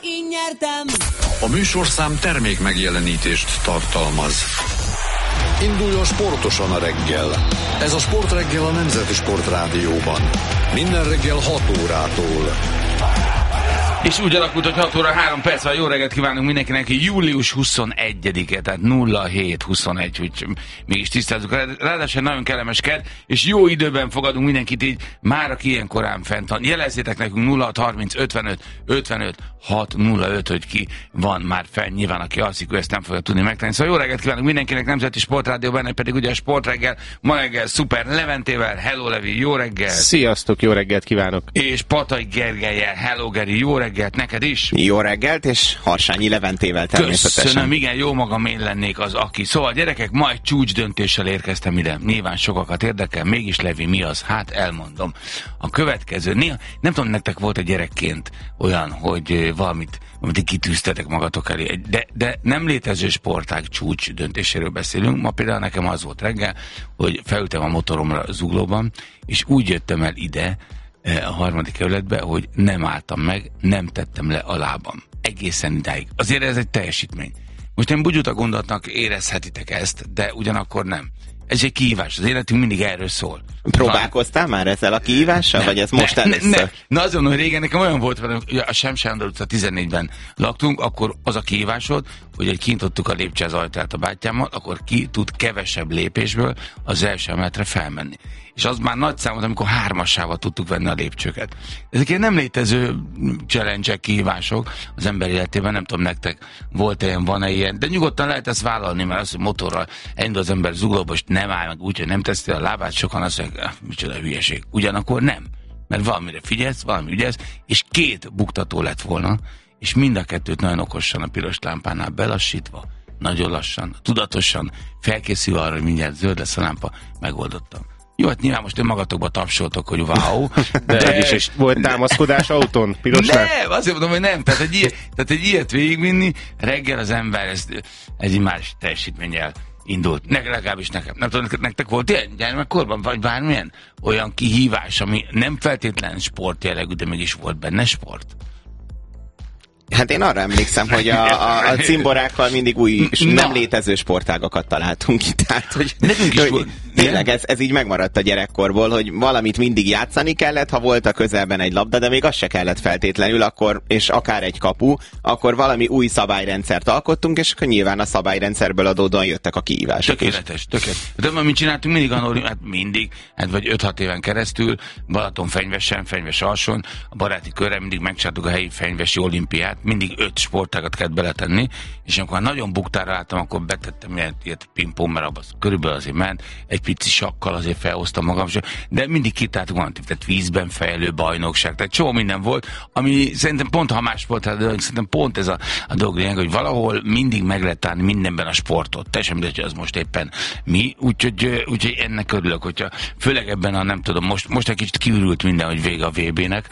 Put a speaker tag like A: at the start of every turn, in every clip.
A: én nyertem!
B: A műsorszám termék megjelenítést tartalmaz. Induljon sportosan a reggel. Ez a Sportreggel a Nemzeti Sportrádióban. Minden reggel 6 órától.
C: És úgy alakult, hogy 6 óra 3 perc van. Jó reggelt kívánunk mindenkinek. Július 21-e, tehát 07-21, hogy mégis tisztázzuk. Ráadásul nagyon kellemes kedd, és jó időben fogadunk mindenkit így, már aki ilyen korán fent van. Jelezzétek nekünk 0630 55 55 605, hogy ki van már fenn. Nyilván, aki alszik, ő ezt nem fogja tudni megtenni. Szóval jó reggelt kívánunk mindenkinek, Nemzeti Sportrádió, benne pedig ugye a Sportreggel, ma reggel Szuper Leventével. Hello Levi, jó reggel!
D: Sziasztok, jó reggelt kívánok!
C: És Patai Gergellyel. Hello Geri, jó reggelt neked is!
D: Jó reggelt, és Harsányi Leventével természetesen.
C: Köszönöm, igen, jó magam én lennék az, aki. Szóval gyerekek, ma egy csúcs döntéssel érkeztem ide. Nyilván sokakat érdekel, mégis Levi, mi az? Hát elmondom. A következő, nem tudom, nektek volt a gyerekként olyan, hogy valamit kitűztetek magatok elé, de nem létező sportág csúcs döntéséről beszélünk. Ma például nekem az volt reggel, hogy felültem a motoromra Zuglóban, és úgy jöttem el ide, a harmadik kerületbe, hogy nem álltam meg, nem tettem le a lábam. Egészen idáig. Azért ez egy teljesítmény. Most én bugyuta gondolatnak érezhetitek ezt, de ugyanakkor nem. Ez egy kihívás. Az életünk mindig erről szól.
D: Próbálkoztál már ezzel a kihívással, vagy ez most először?
C: Na azon, hogy régen nekem olyan volt, hogy a Semsándor utca 14-ben laktunk, akkor az a kihívás volt, hogy egy kintottuk a lépcső az ajtaját a bátyámmal, akkor ki tud kevesebb lépésből az első emeletre felmenni. És az már nagy szám volt, amikor 3-assával tudtuk venni a lépcsőket. Ezek ilyen nem létező challenge-ek, kihívások az ember életében, nem tudom nektek volt-e ilyen, van-e ilyen, de nyugodtan lehet ezt vállalni, mert az, hogy motorral elindul az ember Zuglóba, és nem áll meg úgy, hogy nem teszi a lábát, sokan azt mondják, micsoda hülyeség. Ugyanakkor nem, mert valamire figyelsz, valami ügyelsz, és 2 buktató lett volna, és mind a 2-t nagyon okosan a piros lámpánál belassítva, nagyon lassan, tudatosan, felkészül arra, hogy mindjárt zöld lesz a lámpa, megoldottam. Jó, hát nyilván most önmagatokba tapsoltok, hogy wow.
D: De is volt támaszkodás autón? Piros
C: nem, azért mondom, hogy nem. Tehát egy ilyet végigvinni, reggel az ember egy más teljesítménnyel indult. Legalábbis nekem. Nem tudom, nektek volt ilyen gyermekkorban, vagy bármilyen olyan kihívás, ami nem feltétlen sportjellegű, de mégis volt benne sport?
D: Hát én arra emlékszem, hogy a cimborákkal mindig új, nem létező sportágakat találtunk ki. Tehát, hogy tényleg ez így megmaradt a gyerekkorból, hogy valamit mindig játszani kellett, ha volt a közelben egy labda, de még az se kellett feltétlenül, akkor, és akár egy kapu, akkor valami új szabályrendszert alkottunk, és akkor nyilván a szabályrendszerből adódóan jöttek a kihívások.
C: Tökéletes. De mit csináltunk mindig, vagy 5-6 éven keresztül, Balatonfenyvesen, Fenyves alsón, a baráti körre mindig megcsináltuk a helyi fenyvesi olimpiát, mindig 5 sportágat kellett beletenni, és amikor nagyon buktára álltam, akkor betettem ilyet pingpong, mert abban körülbelül azért ment, egy pici sakkal azért felhoztam magam, de mindig kitáltuk valamit, tehát vízben fejlő bajnokság, tehát csomó minden volt, ami szerintem pont, ha más sportág, de szerintem pont ez a dolog lényeg, hogy valahol mindig meg lehet állni mindenben a sportot, teljesen mindegy, hogy az most éppen mi, úgyhogy ennek örülök, hogyha főleg ebben a nem tudom, most egy kicsit kiürült minden, hogy vége a VB-nek,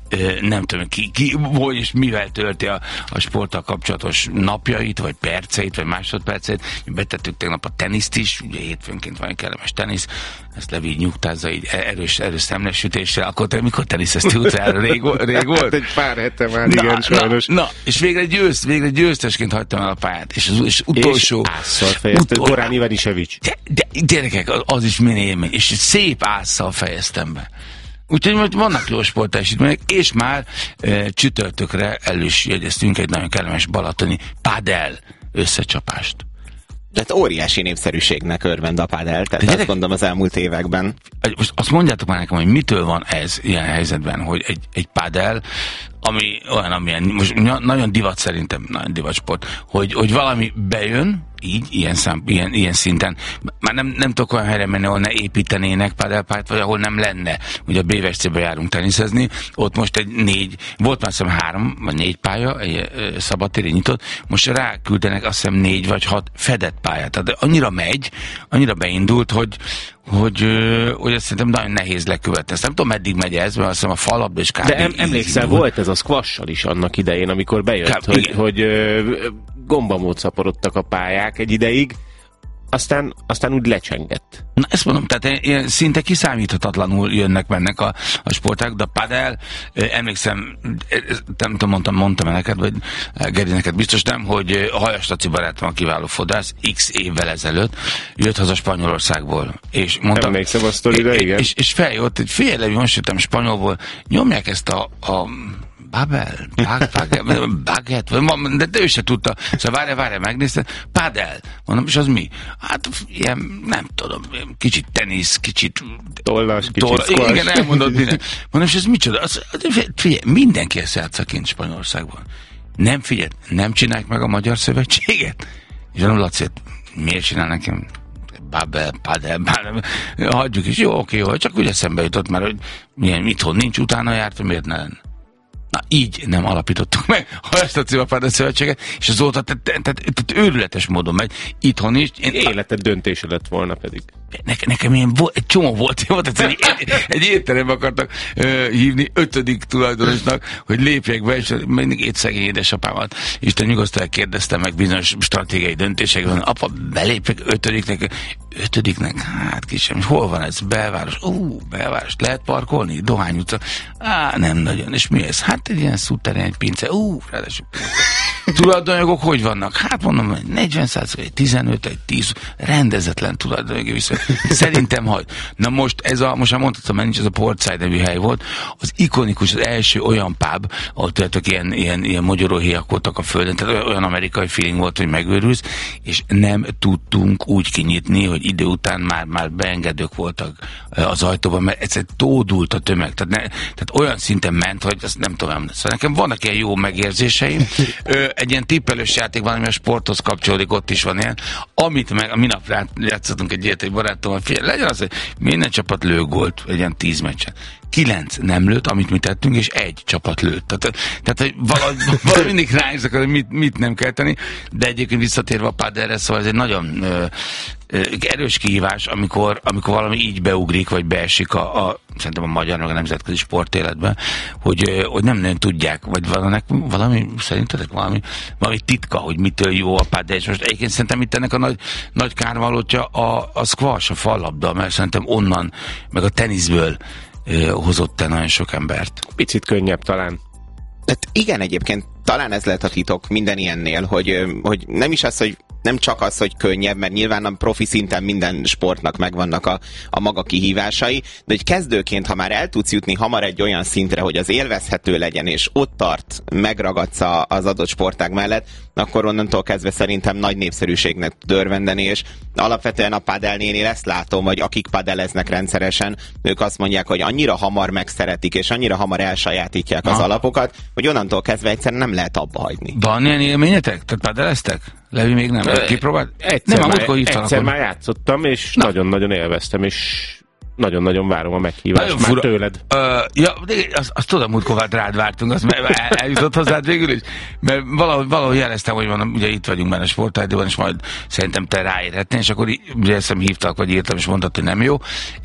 C: nem tudom, ki hogy és mivel tölti a sporttal kapcsolatos napjait, vagy perceit, vagy másodperceit. Betettük tegnap a teniszt is, ugye hétfőnként van egy kellemes tenisz, ezt Levi nyugtázza így erős szemlesütéssel. Akkor te mikor teniszeztél utána? Rég volt?
D: Egy pár hete már, igen, sajnos.
C: Na, és végre győztesként hagytam el a pályát. És utolsó...
D: És ásszal fejezted, Gorán Ivanisevics.
C: De gyerekek, az is milyen élmény. És szép ásszal fejeztem be. Úgyhogy most vannak jó sportteljesítmények, és már csütörtökre el is jegyeztünk egy nagyon kellemes balatoni pádel összecsapást.
D: Tehát óriási népszerűségnek örvend a pádel, tehát azt gondolom az elmúlt években.
C: Most azt mondjátok már nekem, hogy mitől van ez ilyen helyzetben, hogy egy pádel, ami olyan, amilyen, most nagyon divat szerintem, nagyon divat sport, hogy valami bejön, így, ilyen szinten. Már nem tudok olyan helyre menni, ahol ne építenének pádelpályát, vagy ahol nem lenne. Ugye a BVSC-be járunk teniszezni, ott most volt már azt hiszem 3 vagy 4 pálya, egy szabadtéri nyitott, most ráküldenek azt hiszem 4 vagy 6 fedett pályát. Tehát annyira beindult, hogy ezt szerintem nagyon nehéz lekövetni. Ezt nem tudom, meddig megy ez, mert azt hiszem a falabda és kb.
D: De emlékszel, volt ez a squash-sal is annak idején, amikor bejött, hogy gombamód szaporodtak a pályák egy ideig,
A: aztán úgy lecsengett.
C: Na ezt mondom, tehát ilyen szinte kiszámíthatatlanul jönnek-mennek a sportágok, de a padel, emlékszem, nem tudom, mondtam neked, vagy Geri, neked biztos nem, hogy Hajas Laci barátom, a kiváló fodrász, x évvel ezelőtt jött haza Spanyolországból. És mondtam,
A: emlékszem a sztorira, igen.
C: És feljött, hogy figyelj, most jöttem Spanyolból, nyomják ezt a baget, de ő se tudta. Szóval várj, megnézte. Padel. Mondom, és az mi? Hát ilyen, nem tudom, kicsit tenisz, kicsit
A: tollas, kicsit squash.
C: Igen, elmondod minden. Mondom, és ez micsoda? Figyelj, mindenki ezt játsza kint Spanyolországban. Nem csinálják meg a Magyar Szövetséget? És mondom, Laci, miért csinál nekem? Padel, hagyjuk is. Jó, csak úgy eszembe jutott, mert hogy milyen itthon nincs, utána járt, miért ne lenne? Na, így nem alapítottuk meg a Hajas Padel Szövetséget, és azóta tehát őrületes módon megy. Itthon is.
A: Életed döntése lett volna pedig.
C: Nekem ilyen egy csomó volt egy étterembe akartak hívni 5. tulajdonosnak, hogy lépjek be, és mindig egy szegény édesapámat Isten nyugosztal kérdeztem meg bizonyos stratégiai döntésekben, apa, belépjek 5-nek, hát kisem, hol van ez? Belváros. Belváros, lehet parkolni? Dohány utca. Nem nagyon. És mi ez? Hát egy ilyen szuterén, egy pince. Ráadásul tulajdonjogok hogy vannak? Hát mondom, 40%, 15, 10, rendezetlen tulajdonjogi viszony. Szerintem hagy. Na most most már mondhatom, mert nincs, ez a Portside nevű hely volt, az ikonikus, az első olyan pub, ahol tudjátok, ilyen magyaróhéjak voltak a földön, tehát olyan amerikai feeling volt, hogy megőrülsz, és nem tudtunk úgy kinyitni, hogy idő után már beengedők voltak az ajtóban, mert egyszerűen tódult a tömeg. Tehát olyan szinten ment, hogy azt nem tudom. Szóval nekem vannak ilyen jó megérzéseim. Egy ilyen tippelős játék van, ami a sporthoz kapcsolódik, ott is van ilyen. Amit meg a minap játszottunk egy ilyet, egy barátommal, legyen az, hogy minden csapat lő gólt, egy ilyen 10 meccsen. 9 nem lőtt, amit mi tettünk, és 1 csapat lőtt. Tehát hogy valahogy mindig ráérzek, hogy mit nem kell tenni, de egyébként visszatérve a padelre, szóval ez egy nagyon erős kihívás, amikor valami így beugrik, vagy beesik szerintem a magyar, meg a nemzetközi sportéletben, hogy nem nagyon tudják, vagy valami szerintetek valami titka, hogy mitől jó a padel. És most egyébként szerintem itt ennek a nagy kárvalótja a squash, a fallabda, mert szerintem onnan, meg a teniszből hozott el nagyon sok embert.
A: Picit könnyebb talán.
D: Hát igen, egyébként talán ez lehet a titok minden ilyennél, hogy nem is az, hogy nem csak az, hogy könnyebb, mert nyilván a profi szinten minden sportnak megvannak a maga kihívásai, de hogy kezdőként, ha már el tudsz jutni hamar egy olyan szintre, hogy az élvezhető legyen, és ott tart, megragadsz az adott sportág mellett, akkor onnantól kezdve szerintem nagy népszerűségnek tud örvendeni, és alapvetően a padelnél ezt látom, vagy akik padeleznek rendszeresen, ők azt mondják, hogy annyira hamar megszeretik, és annyira hamar elsajátítják az alapokat, hogy onnantól kezdve egyszerűen nem lehet abba hagyni.
C: Van ilyen élményetek? Tehát padeleztek? Levi még nem? Kipróbált?
A: Egyszer már játszottam, és nagyon-nagyon élveztem, és nagyon-nagyon várom a meghívást már tőled.
C: Azt tudom, múltkor rád vártunk, azt eljutott hozzád végül is, mert valahol jeleztem, hogy van, ugye itt vagyunk benne a Sportrádióban, és majd szerintem te ráérhetnél, és akkor ugye ezt hívtak, vagy írtam, és mondtad, hogy nem jó,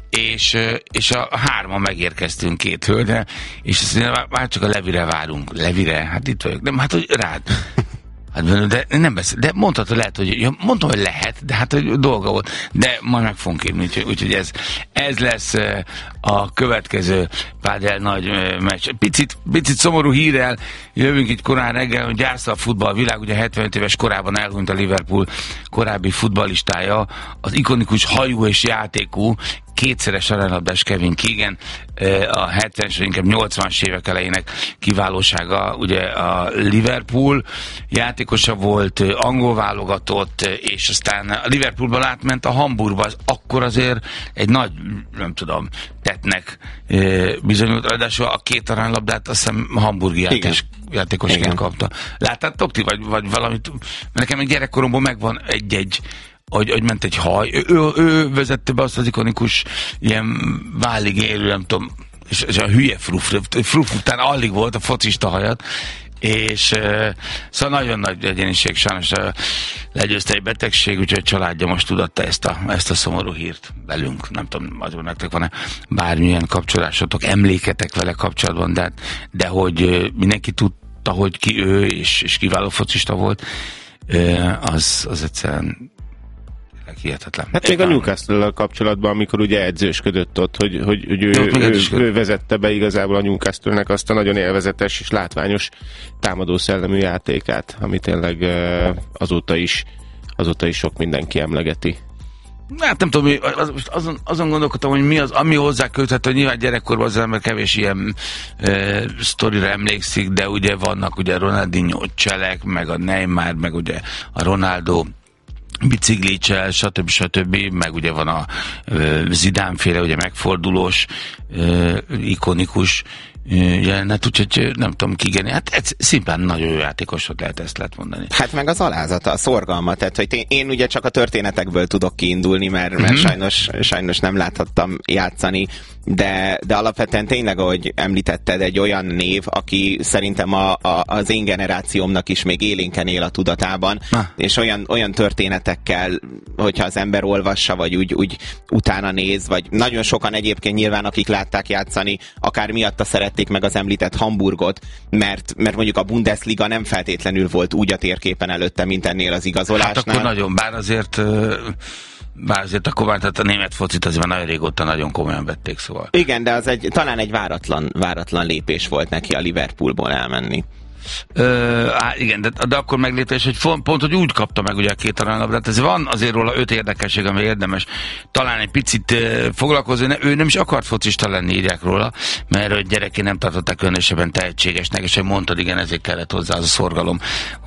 C: és a 3-an megérkeztünk 2 hölgyre, és azt mondja, már csak a Levire várunk. Levire? Hát itt vagyok. Nem, hát hogy rád. Hát, de nem beszél. De mondtad, hogy lehet, hogy mondtam, hogy lehet, de hát hogy dolga volt. De majd meg fogunk írni, úgyhogy ez lesz a következő pádel nagy meccs. Picit szomorú hírrel jövünk itt korán reggel, hogy gyászol a futballvilág, ugye 75 éves korában elhunyt a Liverpool korábbi futballistája, az ikonikus hajú és játékú, 2-szeres aranylabdás Kevin Keegan, a 70-es, inkább 80-as évek elejének kiválósága, ugye a Liverpool játékosa volt, angol válogatott, és aztán a Liverpoolban átment a Hamburgba, az akkor azért egy nagy, nem tudom, tettnek bizonyult, ráadásul a 2 aranylabdát azt hiszem hamburgi játékosként kapta. Láttátok ti, vagy valamit? Nekem még gyerekkoromban megvan egy hogy ment egy haj. Ő vezette be azt az ikonikus ilyen válig érő, nem tudom, és a hülye fruf után alig volt a focista hajat, és szóval nagyon nagy egyéniség, sajnos legyőzte egy betegség, úgyhogy a családja most tudatta ezt a szomorú hírt velünk. Nem tudom, azon nektek van-e bármilyen kapcsolásotok, emléketek vele kapcsolatban, de hogy mindenki tudta, hogy ki ő, és kiváló focista volt, az egyszerűen hihetetlen.
A: Hát még a Newcastle-lel kapcsolatban, amikor ugye edzősködött ott, hogy ő vezette be igazából a Newcastle-nek azt a nagyon élvezetes és látványos támadó szellemű játékát, ami tényleg azóta is sok mindenki emlegeti.
C: Hát nem tudom, azon gondolkodtam, hogy mi az, ami hozzá köthető, nyilván gyerekkorban az ember kevés ilyen sztorira emlékszik, de ugye vannak ugye Ronaldinho cselek, meg a Neymar, meg ugye a Ronaldo biciklicsel, stb. Meg ugye van a Zidane-féle, ugye megfordulós, ikonikus jelenet, úgyhogy nem tudom kigeni. Hát ez szimplán nagyon jó játékosot lehet mondani.
D: Hát meg az alázata, a szorgalma, tehát hogy én ugye csak a történetekből tudok kiindulni, mert sajnos nem láthattam játszani, de alapvetően tényleg, ahogy említetted, egy olyan név, aki szerintem az én generációmnak is még élénken él a tudatában, és olyan történetekkel, hogyha az ember olvassa, vagy úgy utána néz, vagy nagyon sokan egyébként nyilván, akik látták játszani, akár miatta szerették meg az említett Hamburgot, mert mondjuk a Bundesliga nem feltétlenül volt úgy a térképen előtte, mint ennél az igazolásnál.
C: Hát akkor nagyon, bár azért akkor tehát a német focit azért nagyon régóta nagyon komolyan vették, szóval.
D: Igen, de az talán egy váratlan lépés volt neki a Liverpoolból elmenni.
C: Igen, de akkor meglépés, hogy pont, hogy úgy kapta meg ugye a 2 aranylabdát. Ez van azért róla 5 érdekesség, ami érdemes talán egy picit foglalkozni. Ő nem is akart focista lenni, írják róla, mert gyerekén nem tartották különösebben tehetségesnek, és mondtad, igen, ezért kellett hozzá az a szorgalom,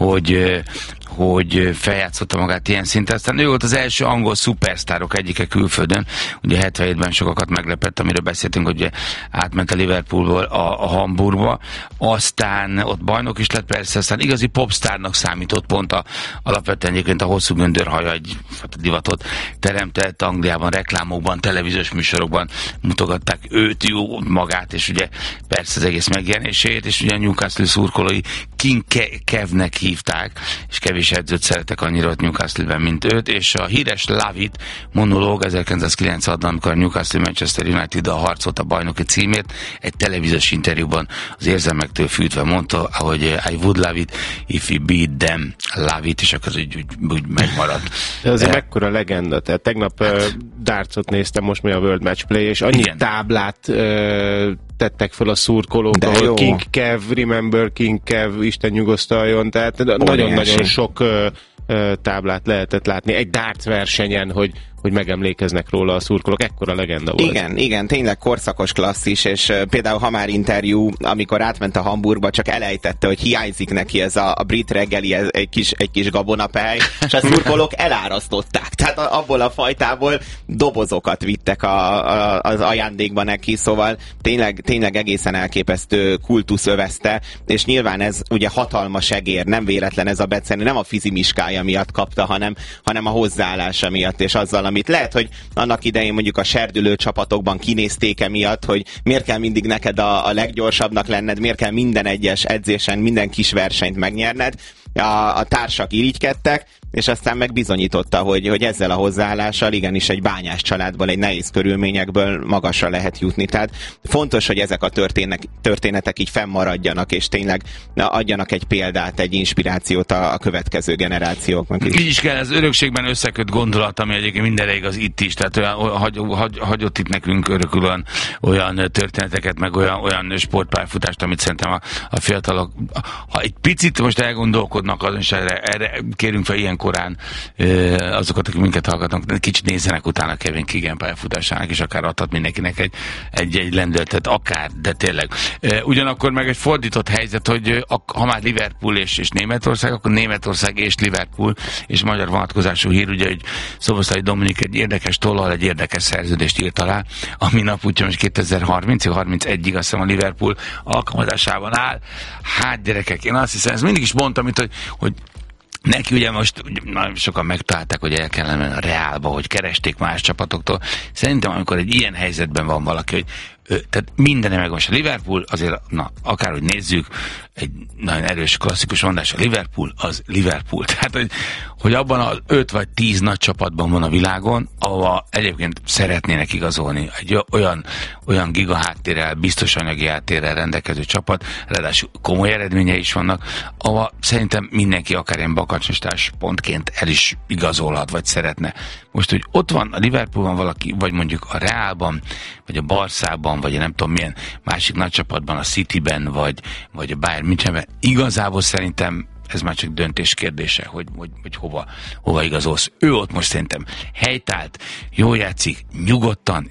C: hogy feljátszotta magát ilyen szinten. Aztán ő volt az első angol szupersztárok egyike külföldön. Ugye 77-ben sokakat meglepett, amiről beszéltünk, hogy átment a Liverpoolból a Hamburgba. Aztán ott bajnok is lett, persze, aztán igazi popstárnak számított, pont alapvetően egyébként a hosszú göndörhaja egy divatot teremtett Angliában, reklámokban, televíziós műsorokban mutogatták őt, jó magát, és ugye persze az egész megjelenését, és ugye a Newcastle szurkolói King Kevnek hívták, és kevés edzőt szeretek annyira ott Newcastle-ben, mint őt, és a híres Love It monológ 1996-ban, amikor a Newcastle Manchester United a harcolt a bajnoki címért, egy televíziós interjúban az érzelmektől fűtve mondta, hogy I would love it if we beat them, love it, és akkor úgy megmaradt.
A: De azért mekkora legenda, tehát tegnap dartsot néztem, most mi a World Match Play, és annyi táblát tettek fel a szurkolók, ahol King Kev, Remember King Kev, Isten nyugosztaljon, tehát nagyon-nagyon sok táblát lehetett látni egy darts versenyen, hogy megemlékeznek róla a szurkolók, ekkora legenda volt.
D: Igen, tényleg korszakos klasszis, és például ha már interjú, amikor átment a Hamburgba, csak elejtette, hogy hiányzik neki ez a brit reggeli, ez egy kis gabonapehely, és a szurkolók elárasztották. Tehát abból a fajtából dobozokat vittek az ajándékba neki, szóval tényleg egészen elképesztő kultusz övezte, és nyilván ez ugye hatalmas egér, nem véletlen ez a becenni, nem a fizimiskája miatt kapta, hanem a hozzáállása miatt, és azzal, amit lehet, hogy annak idején mondjuk a serdülő csapatokban kinézték emiatt, hogy miért kell mindig neked a leggyorsabbnak lenned, miért kell minden egyes edzésen, minden kis versenyt megnyerned. A társak irigykedtek, és aztán megbizonyította, hogy ezzel a hozzáállással igenis egy bányás családból, egy nehéz körülményekből magasra lehet jutni. Tehát fontos, hogy ezek a történetek így fennmaradjanak, és tényleg adjanak egy példát, egy inspirációt a következő generációknak is.
C: Így is kell, ez örökségben összeköt gondolat, ami egyébként mindenre igaz itt is, tehát hagyott itt nekünk örökül olyan történeteket, meg olyan sportpályafutást, amit szerintem a fiatalok, ha egy picit most elgondolkodnak azon, és erre kérünk fel ilyen korán azokat, akik minket hallgatnak, kicsit nézzenek utána Kevin Keegan pályafutásának, és akár adhat mindenkinek egy lendületet, akár, de tényleg. Ugyanakkor meg egy fordított helyzet, hogy ha már Liverpool és Németország, akkor Németország és Liverpool, és magyar vonatkozású hír, ugye, hogy Szoboszlai Dominik egy érdekes tollal, egy érdekes szerződést írt alá, ami nap úgyhogy most 2030-31-ig azt hiszem a Liverpool alkalmazásában áll. Hát gyerekek, én azt hiszem, ezt mindig is mondtam, hogy neki ugye most nagyon sokan megtalálták, hogy el kellene menni a Reálba, hogy keresték más csapatoktól. Szerintem, amikor egy ilyen helyzetben van valaki, hogy Tehát minden megvan. A Liverpool azért, akárhogy nézzük, egy nagyon erős klasszikus mondás, a Liverpool az Liverpool. Tehát, hogy abban az 5 vagy 10 nagy csapatban van a világon, ahol egyébként szeretnének igazolni egy olyan gigaháttérrel, biztos anyagi háttérrel rendelkező csapat, ráadásul komoly eredményei is vannak, ahol szerintem mindenki akár ilyen bakacsostás pontként el is igazolhat, vagy szeretne. Most, hogy ott van a Liverpoolban valaki, vagy mondjuk a Realban, vagy a Barszában, vagy nem tudom milyen másik nagy csapatban, a Cityben, vagy a Bayern Münchenben, igazából szerintem ez már csak döntés kérdése, hogy hova igazolsz. Ő ott most szerintem helytált, jól játszik, nyugodtan,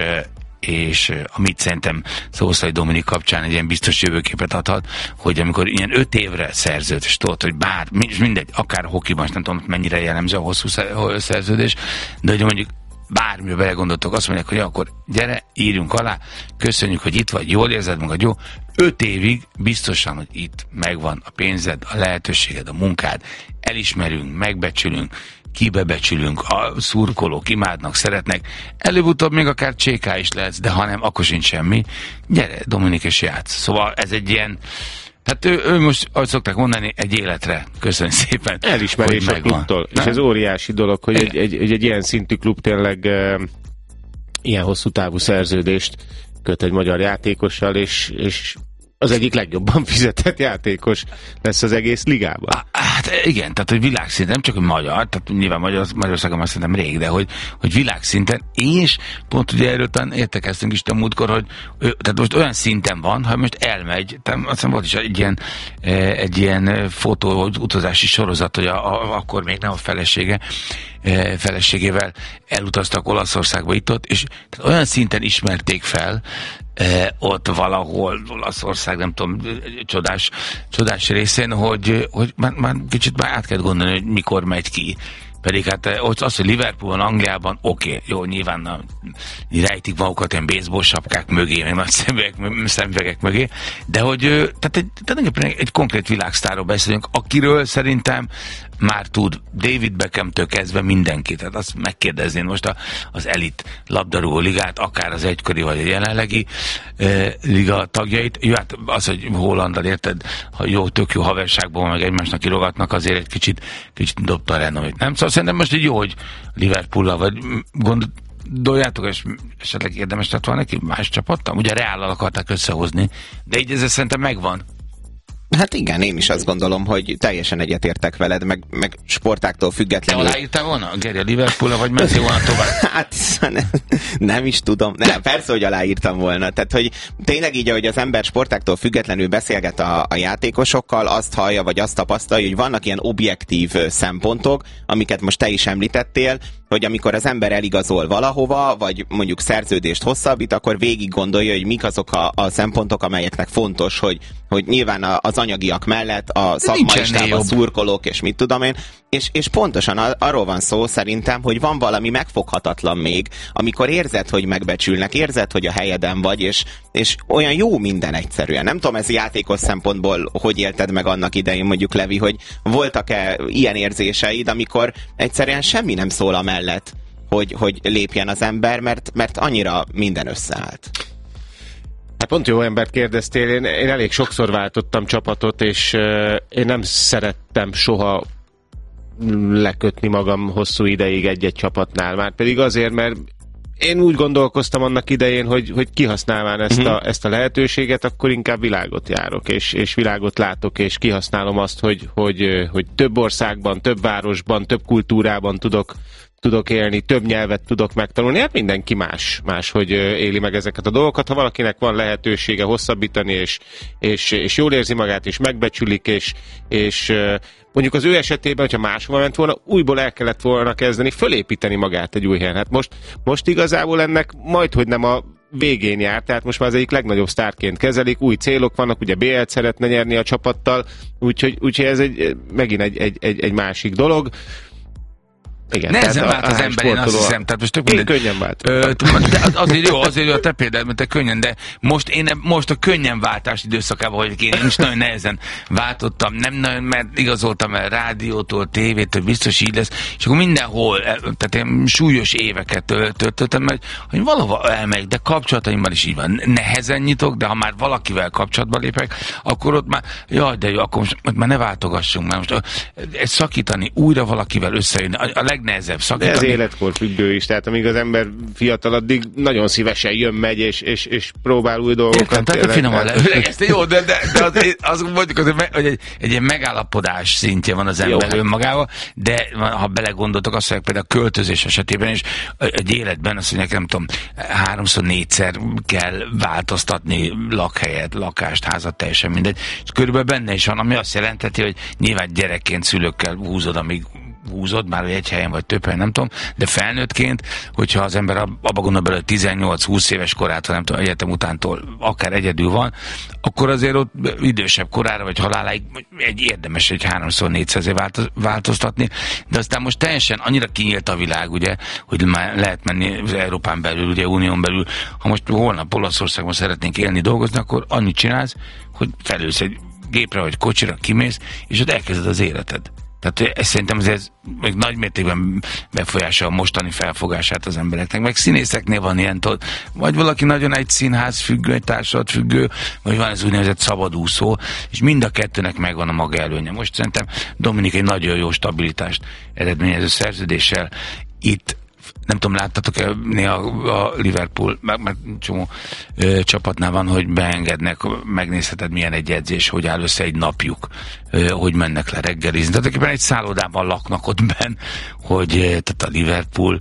C: és amit szerintem Szoboszlai Dominik kapcsán egy ilyen biztos jövőképet adhat, hogy amikor ilyen 5 évre szerződés, és tudod, hogy bár, mindegy, akár hokiban, nem tudom, mennyire jellemző a hosszú szerződés, de hogy mondjuk bármilyen belegondoltok, azt mondják, hogy akkor gyere, írjunk alá, köszönjük, hogy itt vagy, jól érzed magad, jó? 5 évig biztosan, hogy itt megvan a pénzed, a lehetőséged, a munkád, elismerünk, megbecsülünk, kibebecsülünk, a szurkolók imádnak, szeretnek, előbb-utóbb még akár cséká is lehetsz, de ha nem, akkor sincs semmi. Gyere, Dominik, és játsz. Szóval ez egy ilyen, tehát ő most, ahogy szokták mondani, egy életre. Köszönjük szépen.
A: Elismerés a klubtól. És ez óriási dolog, hogy egy ilyen szintű klub tényleg ilyen hosszú távú szerződést köt egy magyar játékossal, és az egyik legjobban fizetett játékos lesz az egész ligában.
C: Hát igen, tehát hogy világszinten, nem csak hogy magyar, tehát nyilván Magyarországon már szerintem rég, de hogy világszinten, és pont ugye erről talán értekeztünk is a múltkor, hogy tehát most olyan szinten van, ha most elmegy, azt hiszem volt is egy ilyen fotó, utazási sorozat, hogy akkor még nem a feleségével elutaztak Olaszországba itt-ott, és olyan szinten ismerték fel, ott valahol Olaszország, nem tudom, csodás részén, hogy már kicsit már át kell gondolni, hogy mikor megy ki. Pedig hát az, hogy Liverpoolban, Angliában, oké, jó, nyilván rejtik magukat ilyen baseball sapkák mögé, meg nagy szemüvegek mögé, de hogy tehát egy konkrét világsztárról beszélünk, akiről szerintem már tud David Beckhamtől kezdve mindenki. Tehát azt megkérdezném most az elit labdarúgó ligát, akár az egykori vagy a jelenlegi liga tagjait. Jó, hát az, hogy Hollandal, érted, ha jó, tök jó haverságból meg egymásnak irogatnak, azért egy kicsit dobta a renomét. Nem? Szóval szerintem most így jó, hogy Liverpool-al vagy gondoljátok, és esetleg érdemes lett volna neki más csapattal? Ugye Reállal akarták összehozni, de így ez szerintem megvan.
D: Hát igen, én is azt gondolom, hogy teljesen egyetértek veled, meg sportáktól függetlenül.
C: Te aláírtál volna? Geri, a Liverpool-a, vagy mentél volna tovább?
D: Hát nem is tudom. Nem, persze, hogy aláírtam volna. Tehát, hogy tényleg így, ahogy az ember sportáktól függetlenül beszélget a játékosokkal, azt hallja, vagy azt tapasztalja, hogy vannak ilyen objektív szempontok, amiket most te is említettél, hogy amikor az ember eligazol valahova, vagy mondjuk szerződést hosszabbít, akkor végig gondolja, hogy mik azok a szempontok, amelyeknek fontos, hogy nyilván az anyagiak mellett a szakmai stáb, a szurkolók, és mit tudom én, és pontosan arról van szó szerintem, hogy van valami megfoghatatlan még, amikor érzed, hogy megbecsülnek, érzed, hogy a helyeden vagy, és olyan jó minden egyszerűen. Nem tudom, ez játékos szempontból hogy élted meg annak idején, mondjuk Levi, hogy voltak-e ilyen érzéseid, amikor egyszerűen semmi nem szól amellett, hogy lépjen az ember, mert annyira minden összeállt.
A: Hát pont jó embert kérdeztél, én elég sokszor váltottam csapatot, és én nem szerettem soha lekötni magam hosszú ideig egy-egy csapatnál. Már pedig azért, mert én úgy gondolkoztam annak idején, hogy kihasználván ezt a lehetőséget, akkor inkább világot járok, és világot látok, és kihasználom azt, hogy több országban, több városban, több kultúrában tudok élni, több nyelvet tudok megtanulni. Hát mindenki más, hogy éli meg ezeket a dolgokat. Ha valakinek van lehetősége hosszabbítani, és jól érzi magát, és megbecsülik, és mondjuk az ő esetében, hogyha máshova ment volna, újból el kellett volna kezdeni fölépíteni magát egy új helyen. Hát most igazából ennek majdhogy nem a végén jár, tehát most már az egyik legnagyobb sztárként kezelik, új célok vannak, ugye BL-t szeretne nyerni a csapattal, úgyhogy ez megint egy másik dolog. Igen,
C: nehezen vált az ember, én azt hiszem. Tehát most
A: én könnyen vált.
C: Azért jó, a te példád, mert te könnyen, de most a könnyen váltás időszakában vagyok, én is nagyon nehezen váltottam, nem nagyon, mert igazoltam el rádiótól, tévétől, biztos így lesz, és akkor mindenhol, tehát én súlyos éveket töltöttem meg, hogy valahol elmegyek, de kapcsolataimban is így van. Nehezen nyitok, de ha már valakivel kapcsolatba lépek, akkor ott már, jaj, de jó, akkor most már ne váltogassunk, mert most szakítani, újra valakivel összejönni, a legnehezebb szakítani.
A: De ez életkor függő is, tehát amíg az ember fiatal, addig nagyon szívesen jön, megy, és próbál új dolgokat.
C: Értem, tehát finoman leülegezte, jó, de az mondjuk, hogy egy ilyen megállapodás szintje van az ember önmagával, de ha belegondoltok, azt mondják például a költözés esetében is, egy életben azt mondják, nem tudom, 3-4-szer kell változtatni lakhelyet, lakást, házat, teljesen mindegy. És körülbelül benne is van, ami azt jelenteti, hogy nyilván gyerekként szülőkkel húzod, amíg húzod, már egy helyen vagy több helyen, nem tudom, de felnőttként, hogyha az ember abba gondol bele 18-20 éves korától, nem tudom, egyetem utántól akár egyedül van, akkor azért ott idősebb korára vagy haláláig érdemes egy 3-4-szer változtatni, de aztán most teljesen annyira kinyílt a világ, ugye, hogy már lehet menni az Európán belül, ugye Unión belül, ha most holnap Olaszországban szeretnénk élni, dolgozni, akkor annyit csinálsz, hogy felülsz egy gépre vagy kocsira, kimész, és ott elkezded az életed. Tehát szerintem ez még nagy mértékben befolyásolja a mostani felfogását az embereknek. Meg színészeknél van ilyen, vagy valaki nagyon egy színház függő, egy társulat függő, vagy van ez úgynevezett szabadúszó, és mind a kettőnek megvan a maga előnye. Most szerintem Dominik egy nagyon jó stabilitást eredményező szerződéssel itt. Nem tudom, láttatok-e néha a Liverpool, mert csomó csapatnál van, hogy beengednek, megnézheted milyen egy edzés, hogy áll össze egy napjuk, hogy mennek le reggelizni. Tehát akiben egy szállodában laknak ott benn, hogy tehát a Liverpool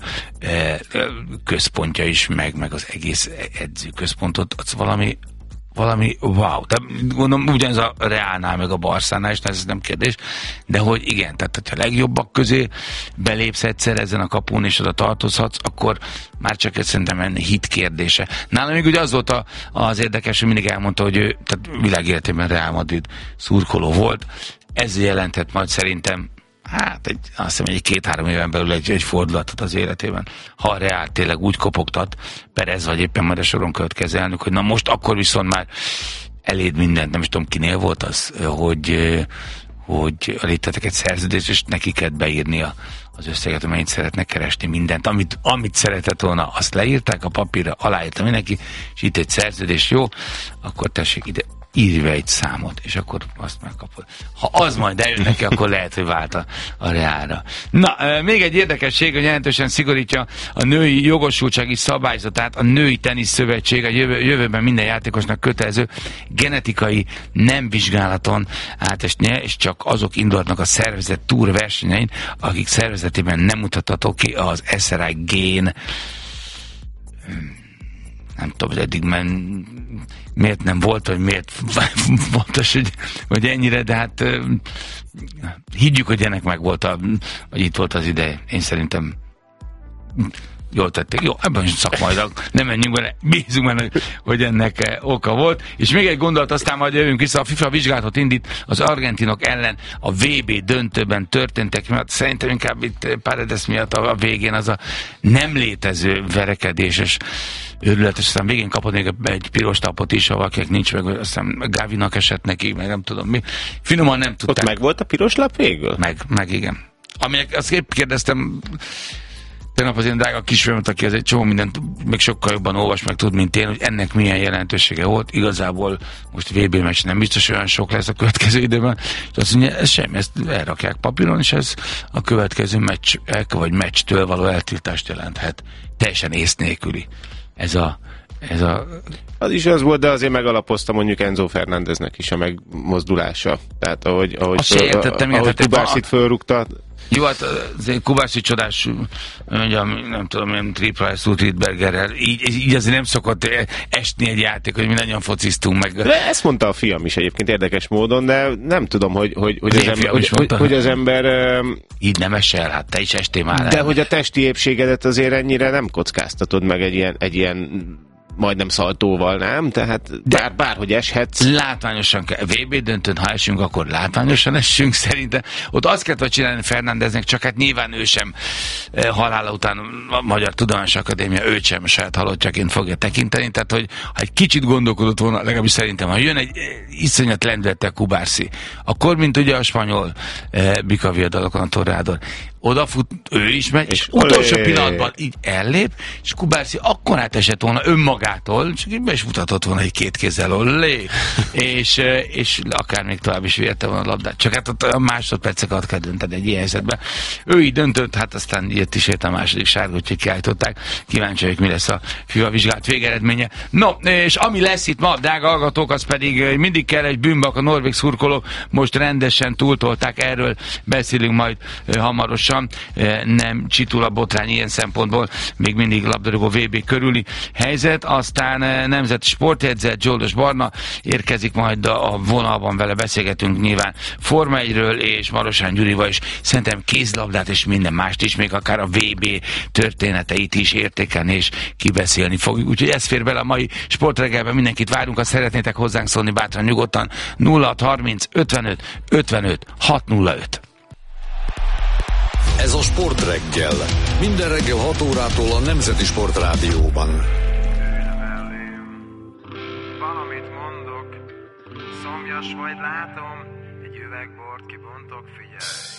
C: központja is meg az egész edzőközpontot, az valami wow. Tehát gondolom ugyanez a Reálnál, meg a Barszánál is, ez nem kérdés, de hogy igen, tehát ha a legjobbak közé belépsz egyszer ezen a kapun, és oda tartozhatsz, akkor már csak ez szerintem hit kérdése. Nálam még ugye az volt az érdekes, hogy mindig elmondta, hogy ő tehát világéletében Real Madrid szurkoló volt. Ez jelentett majd szerintem azt hiszem, egy 2-3 éven belül egy fordulatot az életében. Ha a Reál tényleg úgy kopogtat, Perez vagy éppen majd a soron következő elnök, hogy na most akkor viszont már eléd mindent, nem is tudom kinél volt az, hogy elíttetek egy szerződést, és neki kellett beírni az összeget, amennyit szeretnek keresni, mindent. Amit szeretett volna, azt leírták a papírra, aláírta mindenki, és itt egy szerződés, jó, akkor tessék ide, írj be egy számot, és akkor azt megkapod. Ha az majd eljön neki, akkor lehet, hogy vált a Reálra. Na, még egy érdekesség, hogy jelentősen szigorítja a női jogosultsági szabályzatát a Női Tenisz Szövetség, a jövőben minden játékosnak kötelező genetikai nemvizsgálaton átesnie, és csak azok indulhatnak a szervezet túr versenyein, akik szervezetében nem mutatható ki az SRI gén. Nem tudom, hogy eddig miért nem volt, vagy miért fontos, hogy ennyire, de hát higgyük, hogy ennek meg volt, vagy itt volt az ideje. Én szerintem jól tették. Jó, ebben is szakmailag nem menjünk bele, bízunk benne, hogy ennek oka volt. És még egy gondolat, aztán majd jövünk vissza. A FIFA vizsgálatot indít az argentinok ellen a VB döntőben történtek miatt. Szerintem inkább itt Paredes miatt a végén az a nem létező verekedéses őrületes, aztán végén kapott még egy piros tapot is, ha valakinek nincs meg, aztán Gavinak esett neki, meg nem tudom mi. Finoman nem tudták.
A: Ott meg volt a piros lap végül?
C: Meg igen. Aminek azt épp kérdeztem tegnap az én drága kisfilmet, aki az egy csomó mindent még sokkal jobban olvas, meg tud, mint én, hogy ennek milyen jelentősége volt. Igazából most VB meccs nem biztos olyan sok lesz a következő időben, és azt mondja, ez semmi, ezt elrakják papíron, és ez a következő meccstől való eltiltást jelenthet. Teljesen ész nélküli. Ez a...
A: Az is az volt, de azért megalapozta mondjuk Enzo Fernándeznek is a megmozdulása. Tehát ahogy Kubászit fölrúgta.
C: Jó, hát Kubászi csodás, nem tudom, én Triple S Riedbergerrel, így azért nem szokott esni egy játék, hogy mi nagyon fociztunk meg.
A: De ezt mondta a fiam is egyébként érdekes módon, de nem tudom, hogy az ember...
C: Így nem esel, hát te is estél már.
A: De hogy a testi épségedet azért ennyire nem kockáztatod meg egy ilyen majdnem szaltóval, nem? Tehát bárhogy eshetsz.
C: Látványosan kell. VB döntőn, ha esünk, akkor látványosan essünk szerintem. Ott azt kellett csinálni Fernándeznek, csak hát nyilván ő sem halála után a Magyar Tudományos Akadémia őt sem saját halottjaként fogja tekinteni, tehát hogy ha egy kicsit gondolkodott volna, legalábbis szerintem, ha jön egy iszonyat lendülettel Kubarsi, akkor, mint ugye a spanyol Bika Viadalokon a Torrádor, odafut, ő is megy, és utolsó pillanatban így ellép, és Kubarsi akkor átesett volna önmagától, csak így be is mutatott volna egy két kézzel, ollé, és akár még tovább is vérte volna a labdát. Csak hát ott a másodpercek alatt kell dönteni egy ilyen helyzetben. Ő így döntött, hát aztán jött is ért a második sárga, úgyhogy kiállították. Kíváncsi vagyok, mi lesz a FIFA vizsgálat végeredménye. No, és ami lesz itt ma, drága hallgatók, az pedig mindig kell egy bűnbak, a norvég szurkolók most rendesen túltolták, erről beszélünk majd hamarosan. Nem csitul a botrány ilyen szempontból, még mindig labdarúgó VB körüli helyzet, aztán nemzeti sportjegyzet, Zsoldos Barna érkezik majd a vonalban, vele beszélgetünk nyilván Forma 1-ről, és Marosán Gyurival is szerintem kézlabdát és minden mást is, még akár a VB történeteit is értékelni és kibeszélni fogjuk. Úgyhogy ez fér bele a mai sportreggelben, mindenkit várunk, ha szeretnétek hozzánk szólni, bátran nyugodtan 0630 55 55 605.
B: Ez a Sportreggel. Minden reggel 6 órától a Nemzeti Sportrádióban.
E: Valamit mondok, szomjas vagy látom, egy üveg bort kibontok, figyelj.